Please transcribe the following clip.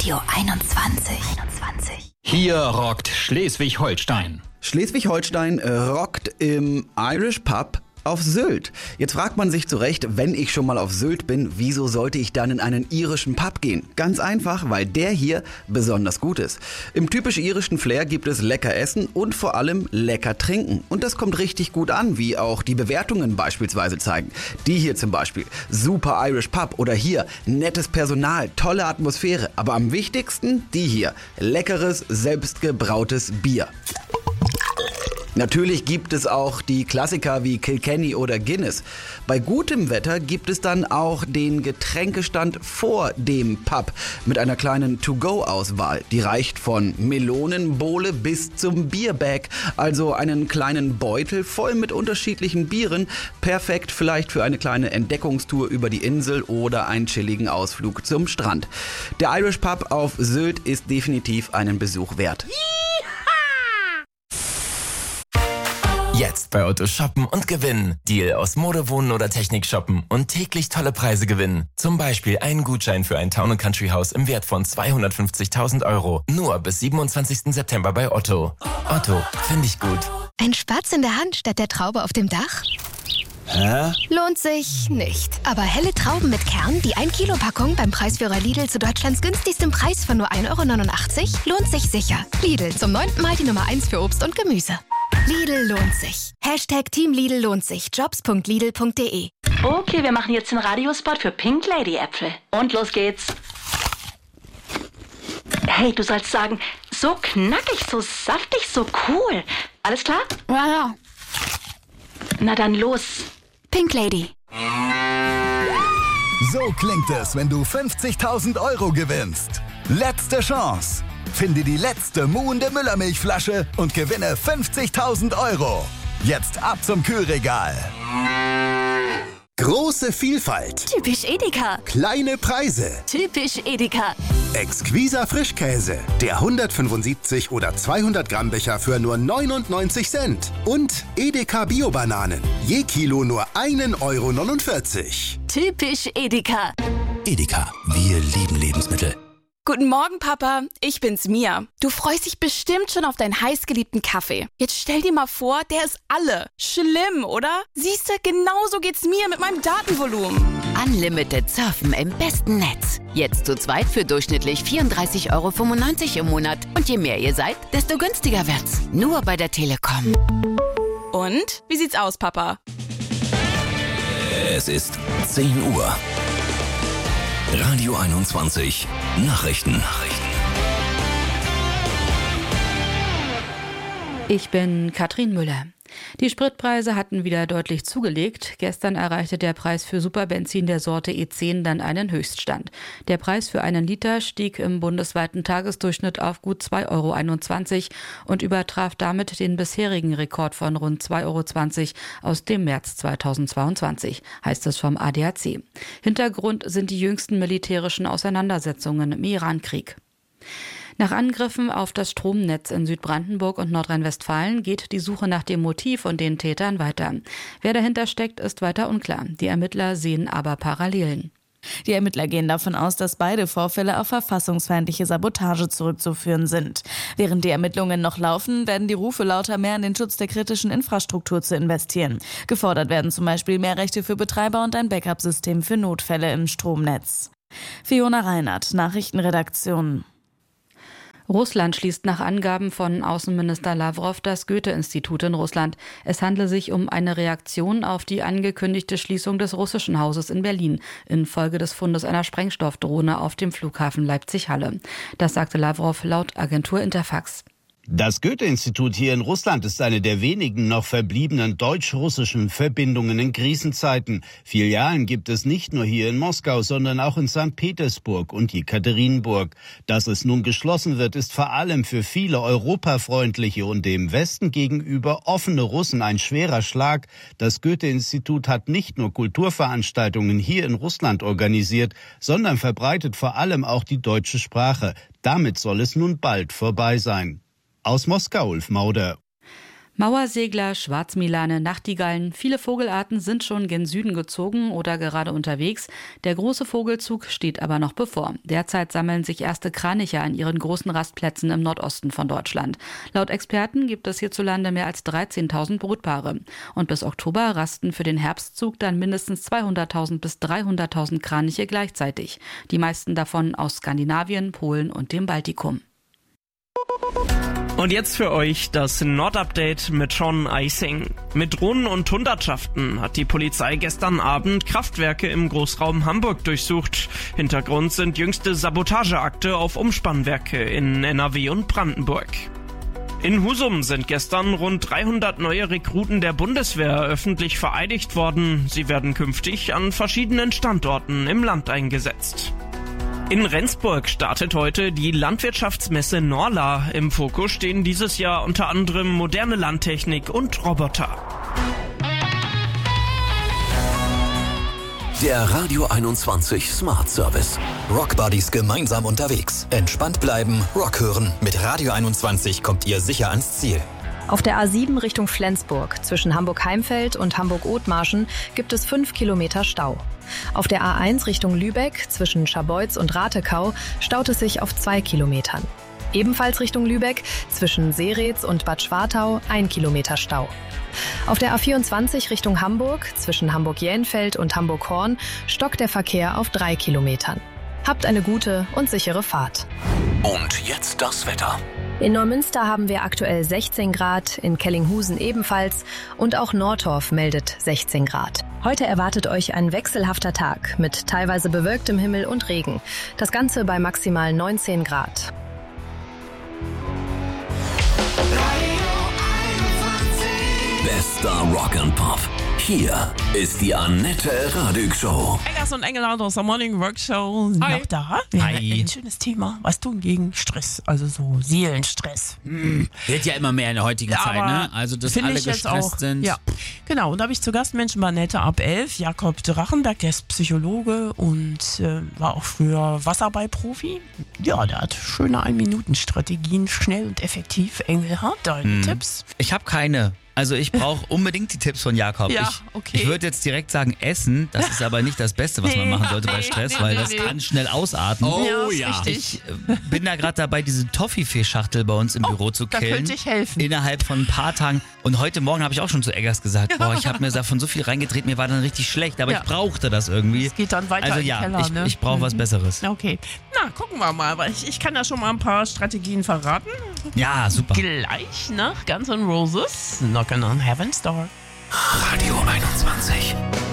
Radio 21. Hier rockt Schleswig-Holstein. Schleswig-Holstein rockt im Irish Pub auf Sylt. Jetzt fragt man sich zu Recht, wenn ich schon mal auf Sylt bin, wieso sollte ich dann in einen irischen Pub gehen? Ganz einfach, weil der hier besonders gut ist. Im typisch irischen Flair gibt es lecker Essen und vor allem lecker Trinken. Und das kommt richtig gut an, wie auch die Bewertungen beispielsweise zeigen. Die hier zum Beispiel, super Irish Pub, oder hier, nettes Personal, tolle Atmosphäre. Aber am wichtigsten die hier, leckeres, selbstgebrautes Bier. Natürlich gibt es auch die Klassiker wie Kilkenny oder Guinness. Bei gutem Wetter gibt es dann auch den Getränkestand vor dem Pub mit einer kleinen To-Go-Auswahl. Die reicht von Melonenbowle bis zum Bierbag, also einen kleinen Beutel voll mit unterschiedlichen Bieren. Perfekt vielleicht für eine kleine Entdeckungstour über die Insel oder einen chilligen Ausflug zum Strand. Der Irish Pub auf Sylt ist definitiv einen Besuch wert. Jetzt bei Otto shoppen und gewinnen. Deal aus Mode, Wohnen oder Technik shoppen und täglich tolle Preise gewinnen. Zum Beispiel einen Gutschein für ein Town & Country Haus im Wert von 250.000 €. Nur bis 27. September bei Otto. Otto, finde ich gut. Ein Spatz in der Hand statt der Traube auf dem Dach? Hä? Lohnt sich nicht. Aber helle Trauben mit Kern, die 1-Kilo-Packung beim Preisführer Lidl zu Deutschlands günstigstem Preis von nur 1,89 € lohnt sich sicher. Lidl, zum 9. Mal die Nummer 1 für Obst und Gemüse. Lidl lohnt sich. #Team Lidl lohnt sich. Jobs.lidl.de. Okay, wir machen jetzt den Radiospot für Pink Lady Äpfel. Und los geht's. Hey, du sollst sagen, so knackig, so saftig, so cool. Alles klar? Ja. Na dann los. Pink Lady. So klingt es, wenn du 50.000 € gewinnst. Letzte Chance. Finde die letzte muhende Müllermilchflasche und gewinne 50.000 €. Jetzt ab zum Kühlregal. Große Vielfalt. Typisch Edeka. Kleine Preise. Typisch Edeka. Exquiser Frischkäse. Der 175 oder 200 Gramm Becher für nur 99 Cent. Und Edeka Bio-Bananen. Je Kilo nur 1,49 €. Typisch Edeka. Edeka. Wir lieben Lebensmittel. Guten Morgen, Papa. Ich bin's, Mia. Du freust dich bestimmt schon auf deinen heißgeliebten Kaffee. Jetzt stell dir mal vor, der ist alle. Schlimm, oder? Siehste, genauso geht's mir mit meinem Datenvolumen. Unlimited Surfen im besten Netz. Jetzt zu zweit für durchschnittlich 34,95 € im Monat. Und je mehr ihr seid, desto günstiger wird's. Nur bei der Telekom. Und? Wie sieht's aus, Papa? Es ist 10 Uhr. Radio 21. Nachrichten. Ich bin Katrin Müller. Die Spritpreise hatten wieder deutlich zugelegt. Gestern erreichte der Preis für Superbenzin der Sorte E10 dann einen Höchststand. Der Preis für einen Liter stieg im bundesweiten Tagesdurchschnitt auf gut 2,21 € und übertraf damit den bisherigen Rekord von rund 2,20 € aus dem März 2022, heißt es vom ADAC. Hintergrund sind die jüngsten militärischen Auseinandersetzungen im Irankrieg. Nach Angriffen auf das Stromnetz in Südbrandenburg und Nordrhein-Westfalen geht die Suche nach dem Motiv und den Tätern weiter. Wer dahinter steckt, ist weiter unklar. Die Ermittler sehen aber Parallelen. Die Ermittler gehen davon aus, dass beide Vorfälle auf verfassungsfeindliche Sabotage zurückzuführen sind. Während die Ermittlungen noch laufen, werden die Rufe lauter, mehr in den Schutz der kritischen Infrastruktur zu investieren. Gefordert werden zum Beispiel mehr Rechte für Betreiber und ein Backup-System für Notfälle im Stromnetz. Fiona Reinhardt, Nachrichtenredaktion. Russland schließt nach Angaben von Außenminister Lavrov das Goethe-Institut in Russland. Es handle sich um eine Reaktion auf die angekündigte Schließung des russischen Hauses in Berlin infolge des Fundes einer Sprengstoffdrohne auf dem Flughafen Leipzig-Halle. Das sagte Lavrov laut Agentur Interfax. Das Goethe-Institut hier in Russland ist eine der wenigen noch verbliebenen deutsch-russischen Verbindungen in Krisenzeiten. Filialen gibt es nicht nur hier in Moskau, sondern auch in St. Petersburg und Jekaterinburg. Dass es nun geschlossen wird, ist vor allem für viele europafreundliche und dem Westen gegenüber offene Russen ein schwerer Schlag. Das Goethe-Institut hat nicht nur Kulturveranstaltungen hier in Russland organisiert, sondern verbreitet vor allem auch die deutsche Sprache. Damit soll es nun bald vorbei sein. Aus Moskau, Ulf Mauder. Mauersegler, Schwarzmilane, Nachtigallen, viele Vogelarten sind schon gen Süden gezogen oder gerade unterwegs. Der große Vogelzug steht aber noch bevor. Derzeit sammeln sich erste Kraniche an ihren großen Rastplätzen im Nordosten von Deutschland. Laut Experten gibt es hierzulande mehr als 13.000 Brutpaare. Und bis Oktober rasten für den Herbstzug dann mindestens 200.000 bis 300.000 Kraniche gleichzeitig. Die meisten davon aus Skandinavien, Polen und dem Baltikum. Und jetzt für euch das Nordupdate mit Sean Eising. Mit Drohnen und Hundertschaften hat die Polizei gestern Abend Kraftwerke im Großraum Hamburg durchsucht. Hintergrund sind jüngste Sabotageakte auf Umspannwerke in NRW und Brandenburg. In Husum sind gestern rund 300 neue Rekruten der Bundeswehr öffentlich vereidigt worden. Sie werden künftig an verschiedenen Standorten im Land eingesetzt. In Rendsburg startet heute die Landwirtschaftsmesse Norla. Im Fokus stehen dieses Jahr unter anderem moderne Landtechnik und Roboter. Der Radio 21 Smart Service. Rock Buddies gemeinsam unterwegs. Entspannt bleiben, Rock hören. Mit Radio 21 kommt ihr sicher ans Ziel. Auf der A7 Richtung Flensburg zwischen Hamburg-Heimfeld und Hamburg-Othmarschen gibt es 5 Kilometer Stau. Auf der A1 Richtung Lübeck zwischen Scharbeutz und Ratekau staut es sich auf 2 Kilometern. Ebenfalls Richtung Lübeck zwischen Seretz und Bad Schwartau 1 Kilometer Stau. Auf der A24 Richtung Hamburg zwischen Hamburg-Jähnfeld und Hamburg-Horn stockt der Verkehr auf 3 Kilometern. Habt eine gute und sichere Fahrt. Und jetzt das Wetter. In Neumünster haben wir aktuell 16 Grad, in Kellinghusen ebenfalls und auch Nordorf meldet 16 Grad. Heute erwartet euch ein wechselhafter Tag mit teilweise bewölktem Himmel und Regen. Das Ganze bei maximal 19 Grad. Bester Rock and Pop. Hier ist die Annette Radig Show. Eggers und Engelhardt aus der Morning Work Show sind noch da. Hi. Ein schönes Thema. Was tun gegen Stress? Also so Seelenstress. Wird ja immer mehr in der heutigen Zeit, ne? Also, dass alle gestresst sind. Ja, genau. Und da habe ich zu Gast Menschen bei Annette ab 11. Jakob Drachenberg, der ist Psychologe und war auch früher Wasserballprofi. Ja, der hat schöne 1-Minuten-Strategien, schnell und effektiv. Engelhardt, deine Tipps? Ich habe keine. Also ich brauche unbedingt die Tipps von Jakob. Ja, okay. Ich würde jetzt direkt sagen Essen. Das ist aber nicht das Beste, was man machen sollte bei Stress, weil das kann schnell ausarten. Oh ja. Ich bin da gerade dabei, diese Toffifee-Schachtel bei uns im Büro zu killen. Da könnte ich helfen. Innerhalb von ein paar Tagen. Und heute Morgen habe ich auch schon zu Eggers gesagt, boah, ich habe mir davon so viel reingedreht, mir war dann richtig schlecht, aber ich brauchte das irgendwie. Es geht dann weiter also in den Keller, ne? Ich brauche was Besseres. Okay. Na, gucken wir mal. Aber ich kann ja schon mal ein paar Strategien verraten. Ja, super. Gleich nach Guns N' Roses. Knockin' on Heaven's Door. Radio 21.